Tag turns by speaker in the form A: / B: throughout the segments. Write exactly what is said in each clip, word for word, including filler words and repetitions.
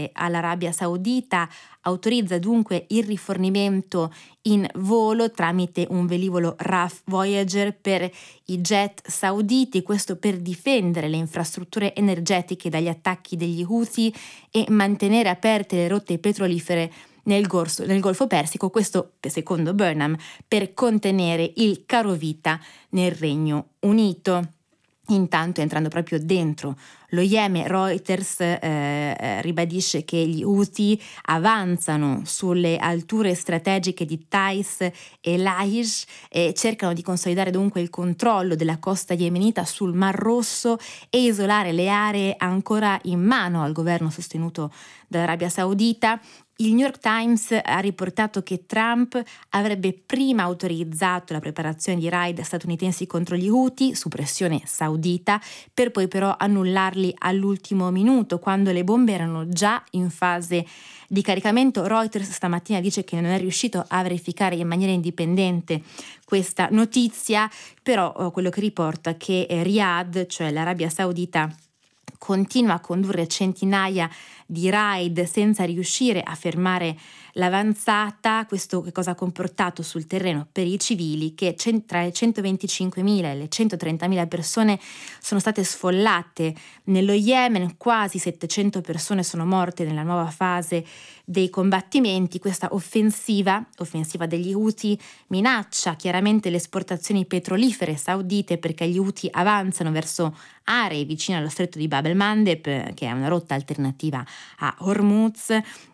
A: militare all'Arabia Saudita, autorizza dunque il rifornimento in volo tramite un velivolo R A F Voyager per i jet sauditi, questo per difendere le infrastrutture energetiche dagli attacchi degli Houthi e mantenere aperte le rotte petrolifere nel, gorso, nel Golfo Persico, questo secondo Burnham per contenere il carovita nel Regno Unito. Intanto, entrando proprio dentro lo Yemen, Reuters eh, ribadisce che gli Houthi avanzano sulle alture strategiche di Taiz e Laish e cercano di consolidare dunque il controllo della costa yemenita sul Mar Rosso e isolare le aree ancora in mano al governo sostenuto dall'Arabia Saudita. Il New York Times ha riportato che Trump avrebbe prima autorizzato la preparazione di raid statunitensi contro gli Houthi su pressione saudita, per poi però annullarli all'ultimo minuto, quando le bombe erano già in fase di caricamento. Reuters stamattina dice che non è riuscito a verificare in maniera indipendente questa notizia, però quello che riporta è che Riyadh, cioè l'Arabia Saudita, continua a condurre centinaia di raid senza riuscire a fermare l'avanzata. Questo che cosa ha comportato sul terreno per i civili? Che tra le centoventicinquemila e le centotrentamila persone sono state sfollate nello Yemen, quasi settecento persone sono morte nella nuova fase dei combattimenti. Questa offensiva, offensiva degli Houthi, minaccia chiaramente le esportazioni petrolifere saudite, perché gli Houthi avanzano verso aree vicine allo stretto di Bab el-Mandeb, che è una rotta alternativa a Hormuz.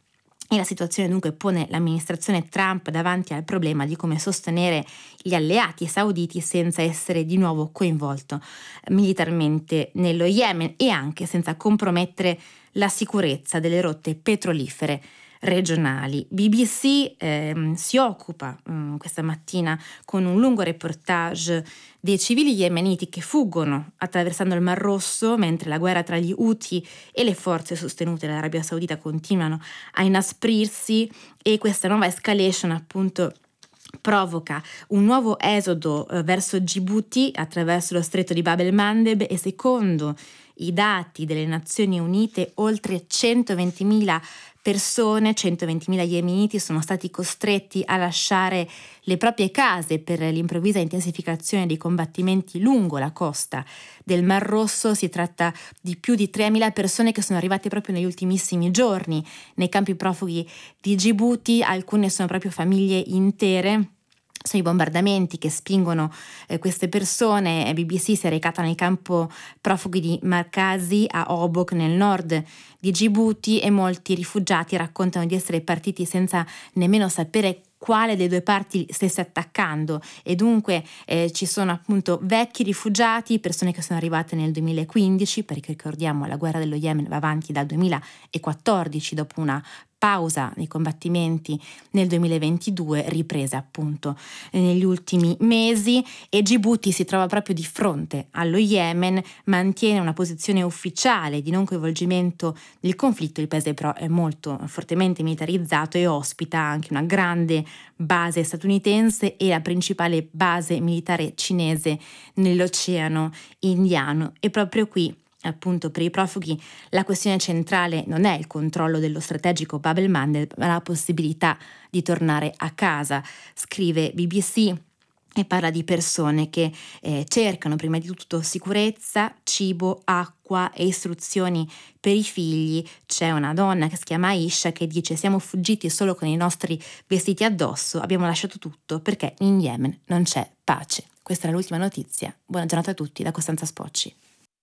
A: E la situazione dunque pone l'amministrazione Trump davanti al problema di come sostenere gli alleati sauditi senza essere di nuovo coinvolto militarmente nello Yemen e anche senza compromettere la sicurezza delle rotte petrolifere regionali. B B C eh, si occupa eh, questa mattina con un lungo reportage dei civili yemeniti che fuggono attraversando il Mar Rosso mentre la guerra tra gli Houthi e le forze sostenute dall'Arabia Saudita continuano a inasprirsi, e questa nuova escalation appunto provoca un nuovo esodo eh, verso Djibouti attraverso lo stretto di Bab el-Mandeb, e secondo i dati delle Nazioni Unite oltre centoventimila persone, centoventimila yemeniti sono stati costretti a lasciare le proprie case per l'improvvisa intensificazione dei combattimenti lungo la costa del Mar Rosso. Si tratta di più di tremila persone che sono arrivate proprio negli ultimissimi giorni nei campi profughi di Djibouti. Alcune sono proprio famiglie intere. Sono i bombardamenti che spingono eh, queste persone. B B C si è recata nel campo profughi di Markazi a Obok nel nord di Djibouti, e molti rifugiati raccontano di essere partiti senza nemmeno sapere quale delle due parti stesse attaccando, e dunque eh, ci sono appunto vecchi rifugiati, persone che sono arrivate nel duemilaquindici, perché ricordiamo la guerra dello Yemen va avanti dal duemilaquattordici, dopo una pausa nei combattimenti nel duemilaventidue, ripresa appunto negli ultimi mesi. E Djibouti si trova proprio di fronte allo Yemen, mantiene una posizione ufficiale di non coinvolgimento nel conflitto. Il paese però è molto fortemente militarizzato e ospita anche una grande base statunitense e la principale base militare cinese nell'Oceano Indiano. E proprio qui, appunto, per i profughi la questione centrale non è il controllo dello strategico Bab el-Mandeb, ma la possibilità di tornare a casa, scrive B B C, e parla di persone che eh, cercano prima di tutto sicurezza, cibo, acqua e istruzioni per i figli. C'è una donna che si chiama Aisha che dice: siamo fuggiti solo con i nostri vestiti addosso, abbiamo lasciato tutto perché in Yemen non c'è pace. Questa è l'ultima notizia. Buona giornata a tutti da Costanza Spocci.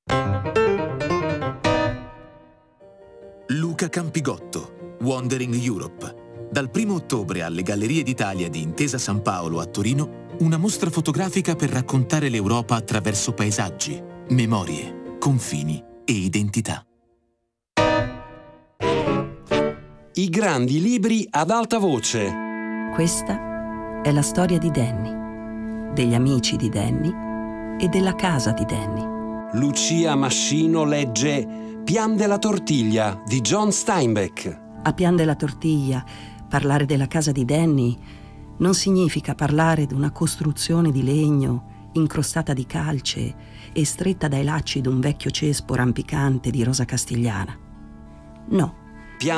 B: Luca Campigotto, Wandering Europe. Dal primo ottobre alle Gallerie d'Italia di Intesa San Paolo a Torino, una mostra fotografica per raccontare l'Europa attraverso paesaggi, memorie, confini e identità.
C: I grandi libri ad alta voce.
D: Questa è la storia di Danny, degli amici di Danny e della casa di Danny.
C: Lucia Mascino legge Pian della tortiglia di John Steinbeck.
D: A Pian della tortiglia, parlare della casa di Danny non significa parlare di una costruzione di legno incrostata di calce e stretta dai lacci d'un vecchio cespo rampicante di rosa castigliana. No,